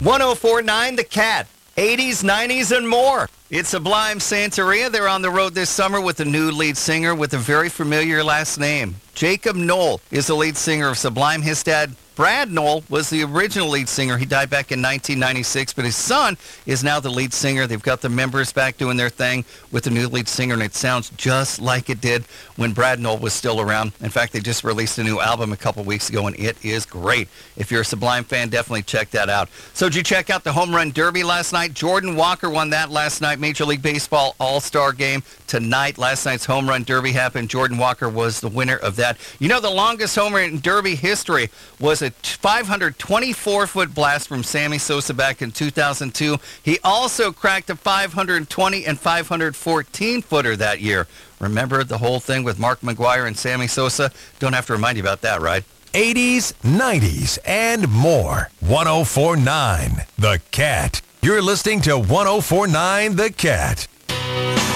1049 The Cat. 80s, 90s, and more. It's Sublime Santeria. They're on the road this summer with a new lead singer with a very familiar last name. Jacob Knoll is the lead singer of Sublime. His dad, Brad Knoll, was the original lead singer. He died back in 1996, but his son is now the lead singer. They've got the members back doing their thing with the new lead singer, and it sounds just like it did when Brad Knoll was still around. In fact, they just released a new album a couple weeks ago, and it is great. If you're a Sublime fan, definitely check that out. So did you check out the Home Run Derby last night? Jordan Walker won that last night. Major League Baseball All-Star Game tonight. Last night's Home Run Derby happened. Jordan Walker was the winner of that. You know, the longest Home Run Derby history was a 524-foot blast from Sammy Sosa back in 2002. He also cracked a 520 and 514-footer that year. Remember the whole thing with Mark McGwire and Sammy Sosa? Don't have to remind you about that, right? 80s, 90s, and more. 1049 The Cat. You're listening to 1049 The Cat.